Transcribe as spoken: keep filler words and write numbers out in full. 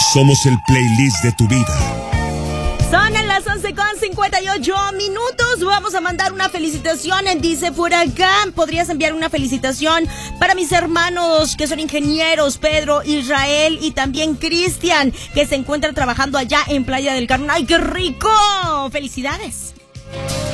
Somos el playlist de tu vida. Son a las once con cincuenta y ocho minutos. Vamos a mandar una felicitación. Dice por acá, podrías enviar una felicitación para mis hermanos que son ingenieros, Pedro, Israel y también Cristian, que se encuentran trabajando allá en Playa del Carmen. ¡Ay, qué rico! ¡Felicidades!